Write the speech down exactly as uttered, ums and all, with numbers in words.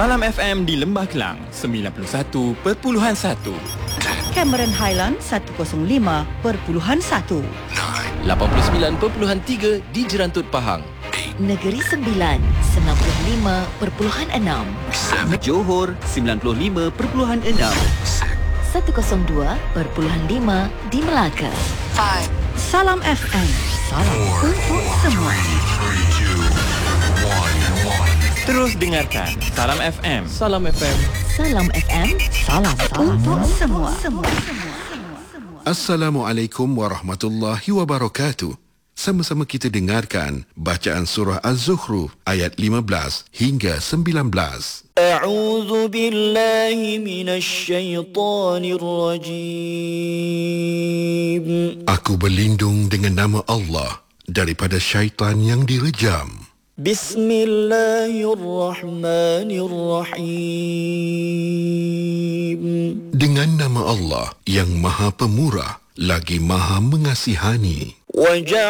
Salam F M di Lembah Kelang sembilan puluh satu perpuluhan satu, Cameron Highland seratus lima perpuluhan satu, lapan puluh sembilan perpuluhan tiga di Jerantut Pahang, Negeri Sembilan sembilan puluh lima perpuluhan enam, Johor sembilan puluh lima perpuluhan enam, seratus dua perpuluhan lima di Melaka. Salam F M, salam untuk semua. Terus dengarkan Salam F M. Salam F M. Salam F M, Salam, salam untuk semua. semua. Assalamualaikum warahmatullahi wabarakatuh. Sama-sama kita dengarkan bacaan surah Az-Zukhruf ayat lima belas hingga sembilan belas. A'udzu billahi minasy syaithanir rajim. Aku berlindung dengan nama Allah daripada syaitan yang direjam. Bismillahirrahmanirrahim. Dengan nama Allah yang Maha Pemurah lagi Maha Mengasihani. Waja'alna